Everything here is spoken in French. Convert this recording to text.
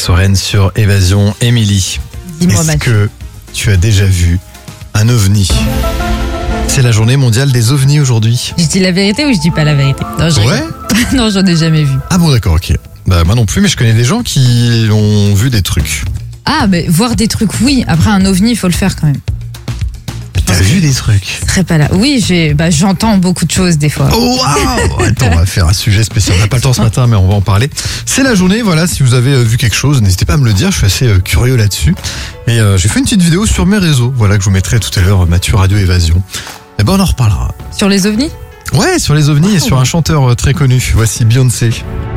Soren sur Évasion. Émilie, Dis-moi, est-ce Mathieu. que tu as déjà vu un ovni? C'est la journée mondiale des ovnis aujourd'hui. Je dis la vérité ou je dis pas la vérité? Non, je Ouais. rigole. Non, j'en ai jamais vu. Ah bon, d'accord, ok. Bah moi non plus, mais je connais des gens qui ont vu des trucs. Ah, mais voir des trucs, oui. Après, un ovni, il faut le faire quand même. T'as vu des trucs? Je serais pas là. Oui, j'entends beaucoup de choses des fois. Oh waouh! Attends, on va faire un sujet spécial. On n'a pas le temps ce matin, mais on va en parler. C'est la journée, voilà, si vous avez vu quelque chose, n'hésitez pas à me le dire, je suis assez curieux là-dessus. Et j'ai fait une petite vidéo sur mes réseaux, voilà, que je vous mettrai tout à l'heure, Mathieu Radio Évasion. Et ben on en reparlera. Sur les ovnis? Ouais, sur les ovnis et sur un chanteur très connu. Voici Beyoncé.